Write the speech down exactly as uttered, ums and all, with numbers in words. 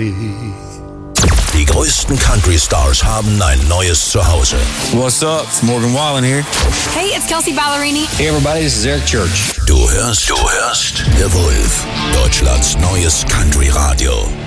day. Die größten Country-Stars haben ein neues Zuhause. What's up? It's Morgan Wallen here. Hey, it's Kelsey Ballerini. Hey everybody, this is Eric Church. Du hörst, du hörst The Wolf, Deutschlands neues Country-Radio.